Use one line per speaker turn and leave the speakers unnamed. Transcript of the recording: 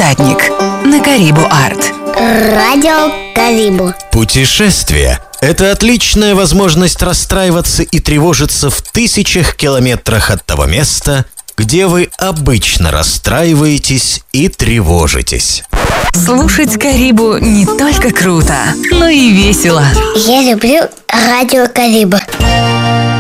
Цитатник на Карибу Арт.
Радио Карибу.
Путешествие – это отличная возможность расстраиваться и тревожиться в тысячах километрах от того места, где вы обычно расстраиваетесь и тревожитесь.
Слушать Карибу не только круто, но и весело.
Я люблю Радио Карибу.